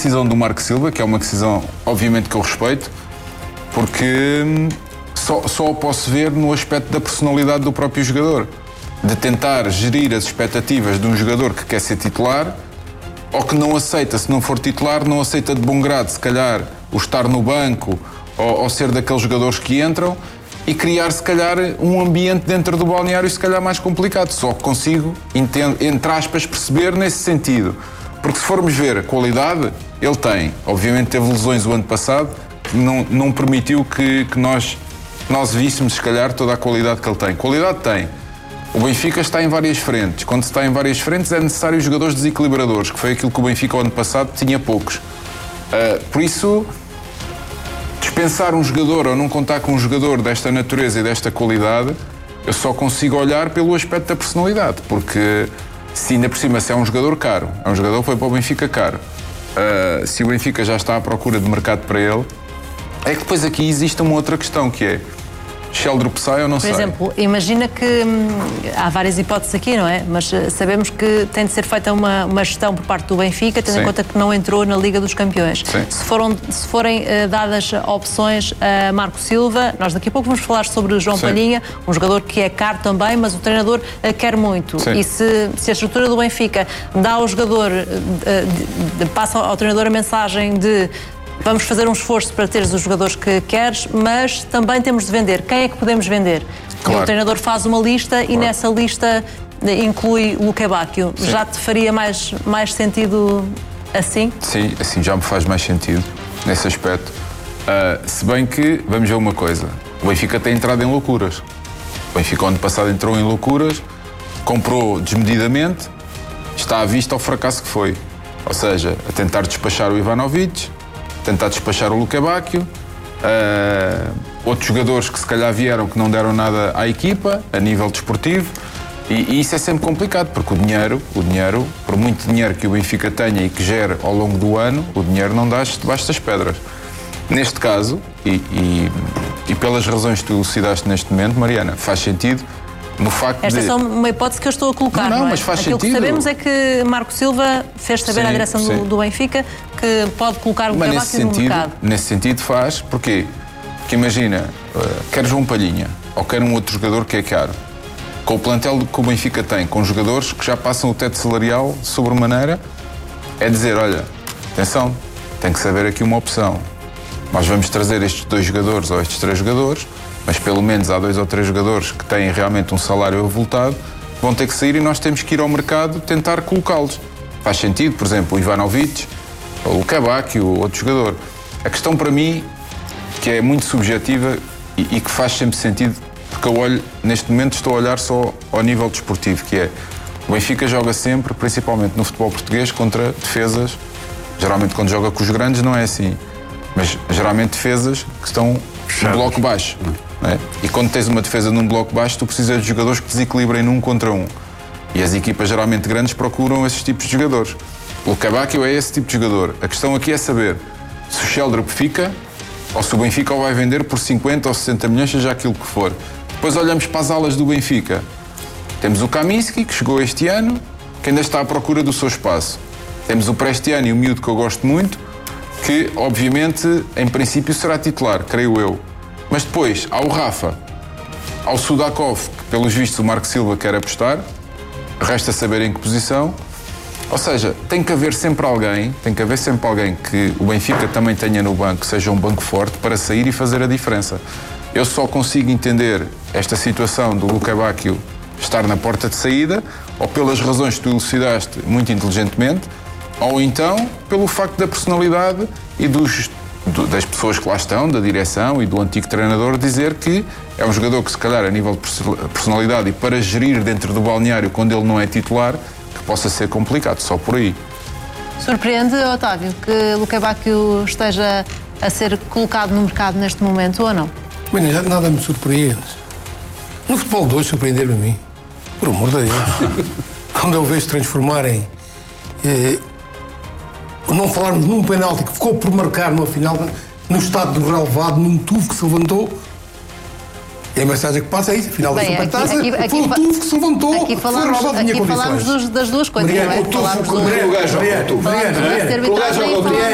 decisão do Marco Silva, que é uma decisão, obviamente, que eu respeito, porque só o posso ver no aspecto da personalidade do próprio jogador, de tentar gerir as expectativas de um jogador que quer ser titular ou que não aceita, se não for titular, não aceita de bom grado, se calhar, o estar no banco ou ser daqueles jogadores que entram e criar, se calhar, um ambiente dentro do balneário, se calhar, mais complicado. Só consigo, entre aspas, perceber nesse sentido. Porque se formos ver a qualidade, ele tem. Obviamente teve lesões o ano passado, que não permitiu que nós víssemos, se calhar, toda a qualidade que ele tem. Qualidade tem. O Benfica está em várias frentes. Quando se está em várias frentes é necessário jogadores desequilibradores, que foi aquilo que o Benfica o ano passado tinha poucos. Por isso, dispensar um jogador ou não contar com um jogador desta natureza e desta qualidade, eu só consigo olhar pelo aspecto da personalidade, porque se ainda por cima se é um jogador caro, é um jogador que foi para o Benfica caro, se o Benfica já está à procura de mercado para ele, é que depois aqui existe uma outra questão, que é Sheldrup sai ou não sai? Por exemplo, imagina que há várias hipóteses aqui, não é? Mas sabemos que tem de ser feita uma gestão por parte do Benfica, tendo em conta que não entrou na Liga dos Campeões. Se forem dadas opções a Marco Silva, nós daqui a pouco vamos falar sobre João Palhinha, um jogador que é caro também, mas o treinador quer muito. E se a estrutura do Benfica dá ao jogador, passa ao treinador a mensagem de: vamos fazer um esforço para teres os jogadores que queres, mas também temos de vender. Quem é que podemos vender? Claro. O treinador faz uma lista e nessa lista inclui o Luque Bacchio. Já te faria mais sentido assim? Sim, assim já me faz mais sentido, nesse aspecto. Se bem que, vamos ver uma coisa, o Benfica tem entrado em loucuras. O Benfica, ano passado, entrou em loucuras, comprou desmedidamente, está à vista ao fracasso que foi. Ou seja, a tentar despachar o Ivanovic, tentar despachar o Luque Bacchio, outros jogadores que se calhar vieram que não deram nada à equipa, a nível desportivo, e isso é sempre complicado, porque o dinheiro, por muito dinheiro que o Benfica tenha e que gere ao longo do ano, o dinheiro não dá debaixo das pedras. Neste caso, e pelas razões que tu elucidaste neste momento, Mariana, faz sentido no facto Esta é só uma hipótese que eu estou a colocar, não é? Mas faz Aquilo sentido. Que sabemos é que Marco Silva fez saber à direção do Benfica que pode colocar o Luque Bacchio no mercado. Nesse sentido faz, porquê? Porque imagina, quer João Palhinha ou quer um outro jogador que é caro, com o plantel que o Benfica tem, com jogadores que já passam o teto salarial sobremaneira, é dizer, olha, atenção, tem que saber aqui uma opção. Nós vamos trazer estes 2 jogadores ou estes 3 jogadores, mas pelo menos há 2 ou 3 jogadores que têm realmente um salário avultado, vão ter que sair e nós temos que ir ao mercado tentar colocá-los. Faz sentido, por exemplo, o Ivanovic, o Luque Bacchio, outro jogador. A questão para mim, que é muito subjetiva e que faz sempre sentido, porque eu olho, neste momento estou a olhar só ao nível desportivo, que é, o Benfica joga sempre, principalmente no futebol português, contra defesas, geralmente quando joga com os grandes não é assim, mas geralmente defesas que estão no bloco baixo. Não é? E quando tens uma defesa num bloco baixo, tu precisas de jogadores que desequilibrem num contra um. E as equipas geralmente grandes procuram esses tipos de jogadores. O Luque Bacchio é esse tipo de jogador. A questão aqui é saber se o Sheldrup fica ou se o Benfica o vai vender por 50 ou 60 milhões, seja aquilo que for. Depois olhamos para as alas do Benfica. Temos o Kaminski, que chegou este ano, que ainda está à procura do seu espaço. Temos o Prestiani, o miúdo que eu gosto muito, que, obviamente, em princípio será titular, creio eu. Mas depois, há o Rafa, há o Sudakov, que, pelos vistos, o Marco Silva quer apostar, resta saber em que posição. Ou seja, tem que haver sempre alguém que o Benfica também tenha no banco, seja um banco forte, para sair e fazer a diferença. Eu só consigo entender esta situação do Luque Bacchio estar na porta de saída, ou pelas razões que tu elucidaste muito inteligentemente, ou então pelo facto da personalidade e das pessoas que lá estão, da direção e do antigo treinador, dizer que é um jogador que, se calhar, a nível de personalidade e para gerir dentro do balneário quando ele não é titular, que possa ser complicado, só por aí. Surpreende, Otávio, que Luque Bacchio esteja a ser colocado no mercado neste momento ou não? Bem, nada me surpreende. No futebol de hoje surpreender-me a mim. Por amor de Deus. Quando eu vejo transformarem... não falarmos num penalti que ficou por marcar no final, no estado do relevado, num tubo que se levantou. E a mensagem que passa é isso, afinal da supertaça, foi o tubo que se levantou, aqui falamos das duas coisas, Mariana, não é? o gajo joga o tubo.